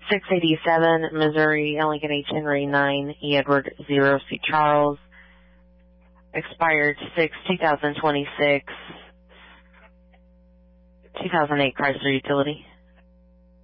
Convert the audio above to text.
687 Missouri, Lincoln H. Henry 9, E. Edward 0, C. Charles, expired 6/2026, 2008 Chrysler Utility.